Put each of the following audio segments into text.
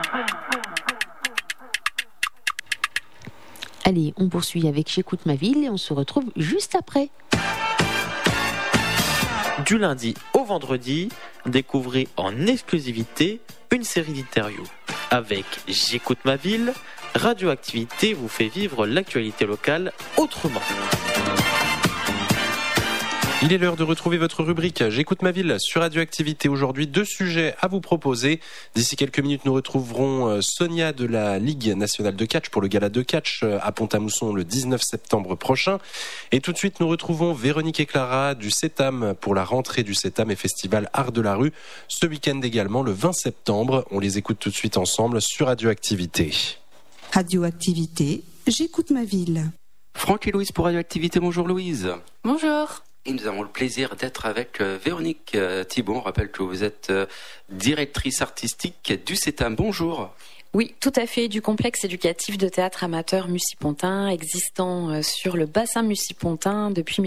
Allez, on poursuit avec J'écoute ma ville et on se retrouve juste après. Du lundi au vendredi, découvrez en exclusivité une série d'interviews. Avec J'écoute ma ville, Radioactivité vous fait vivre l'actualité locale autrement. Il est l'heure de retrouver votre rubrique J'écoute ma ville sur Radioactivité. Aujourd'hui, 2 sujets à vous proposer. D'ici quelques minutes, nous retrouverons Sonia de la Ligue nationale de catch pour le gala de catch à Pont-à-Mousson le 19 septembre prochain. Et tout de suite, nous retrouvons Véronique et Clara du CETAM pour la rentrée du CETAM et festival Art de la rue. Ce week-end également, le 20 septembre. On les écoute tout de suite ensemble sur Radioactivité. Radioactivité, J'écoute ma ville. Franck et Louise pour Radioactivité. Bonjour Louise. Bonjour. Et nous avons le plaisir d'être avec Véronique Thibault. On rappelle que vous êtes directrice artistique du CETAM. Bonjour. Oui, tout à fait, du complexe éducatif de théâtre amateur Mussy-Pontin, existant sur le bassin Mussy-Pontin depuis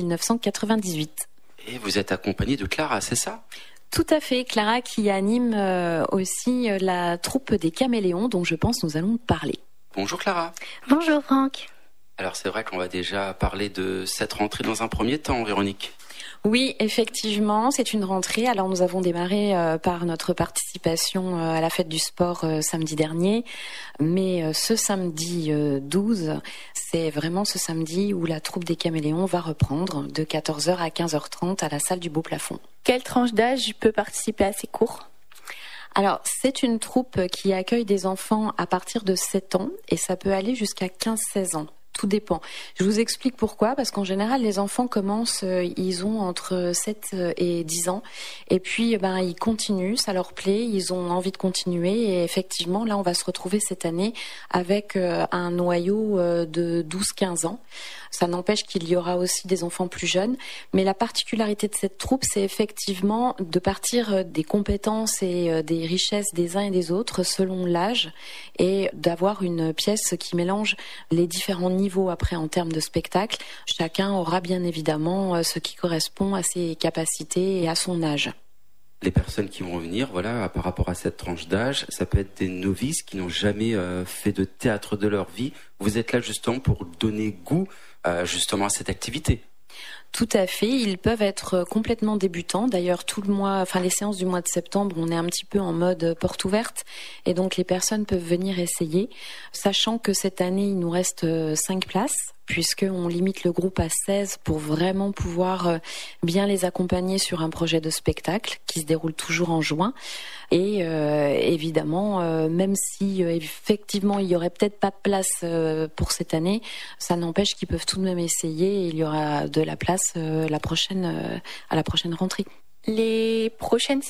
1998. Et vous êtes accompagnée de Clara, c'est ça ? Tout à fait, Clara qui anime aussi la troupe des Caméléons dont je pense nous allons parler. Bonjour Clara. Bonjour Franck. Alors c'est vrai qu'on va déjà parler de cette rentrée dans un premier temps, Véronique. Oui, effectivement, c'est une rentrée. Alors nous avons démarré par notre participation à la fête du sport samedi dernier, mais ce samedi 12, c'est vraiment ce samedi où la troupe des Caméléons va reprendre de 14h à 15h30 à la salle du Beau Plafond. Quelle tranche d'âge peut participer à ces cours ? Alors, c'est une troupe qui accueille des enfants à partir de 7 ans et ça peut aller jusqu'à 15-16 ans. Tout dépend. Je vous explique pourquoi, parce qu'en général, les enfants commencent, ils ont entre 7 et 10 ans, et puis ils continuent, ça leur plaît, ils ont envie de continuer, et effectivement, là, on va se retrouver cette année avec un noyau de 12-15 ans. Ça n'empêche qu'il y aura aussi des enfants plus jeunes, mais la particularité de cette troupe, c'est effectivement de partir des compétences et des richesses des uns et des autres selon l'âge, et d'avoir une pièce qui mélange les différents niveaux après en termes de spectacle. Chacun aura bien évidemment ce qui correspond à ses capacités et à son âge. Les personnes qui vont venir, voilà, par rapport à cette tranche d'âge, ça peut être des novices qui n'ont jamais fait de théâtre de leur vie. Vous êtes là justement pour donner goût justement à cette activité. Tout à fait, ils peuvent être complètement débutants. D'ailleurs, tout le mois, les séances du mois de septembre, on est un petit peu en mode porte ouverte et donc les personnes peuvent venir essayer, sachant que cette année, il nous reste 5 places puisqu'on limite le groupe à 16 pour vraiment pouvoir bien les accompagner sur un projet de spectacle qui se déroule toujours en juin. Et évidemment, même si effectivement il y aurait peut-être pas de place pour cette année, ça n'empêche qu'ils peuvent tout de même essayer et il y aura de la place à la prochaine rentrée. Les prochaines